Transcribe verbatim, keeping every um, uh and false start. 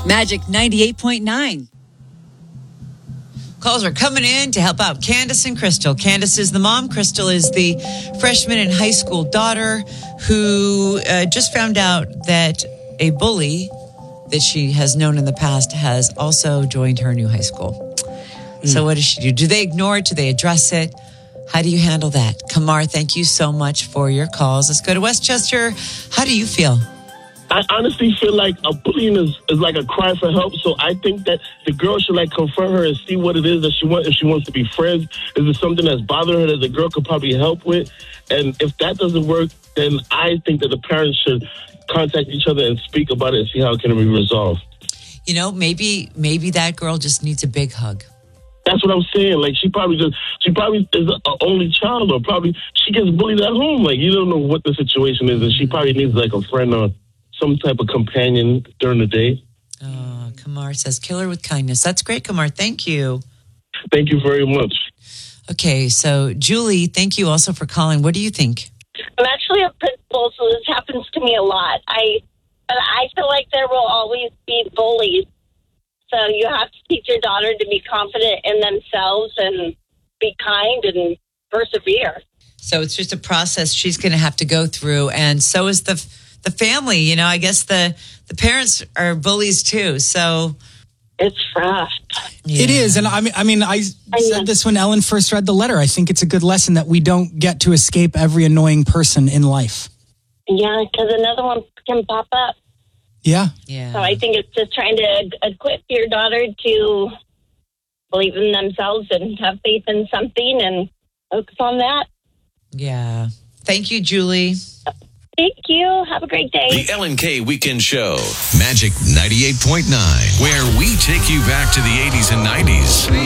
Magic ninety-eight point nine. Calls are coming in to help out Candace and Crystal. Candace is the mom. Crystal is the freshman in high school daughter who uh, just found out that a bully that she has known in the past has also joined her new high school. Mm. So what does she do? Do they ignore it? Do they address it? How do you handle that? Kamar, thank you so much for your calls. Let's go to Westchester. How do you feel? I honestly feel like a bullying is, is like a cry for help. So I think that the girl should like confront her and see what it is that she wants. If she wants to be friends, is it something that's bothering her that the girl could probably help with? And if that doesn't work, then I think that the parents should contact each other and speak about it and see how it can be resolved. You know, maybe maybe that girl just needs a big hug. That's what I'm saying. Like, she probably just, she probably is an only child, or probably she gets bullied at home. Like, you don't know what the situation is, and she probably needs like a friend or some type of companion during the day. Oh, Kamar says, kill her with kindness. That's great, Kamar. Thank you. Thank you very much. Okay, so Julie, thank you also for calling. What do you think? I'm actually a principal, so this happens to me a lot. I, but I feel like there will always be bullies. So you have to teach your daughter to be confident in themselves and be kind and persevere. So it's just a process she's going to have to go through, and so is the the family. You know, I guess the the parents are bullies too. So it's rough. Yeah. It is, and I mean, I mean, I said this when Ellen first read the letter. I think it's a good lesson that we don't get to escape every annoying person in life. Yeah, because another one can pop up. Yeah. Yeah. So I think it's just trying to equip your daughter to believe in themselves and have faith in something and focus on that. Yeah. Thank you, Julie. Thank you. Have a great day. The Ellen K Weekend Show. Magic ninety-eight point nine, where we take you back to the eighties and nineties.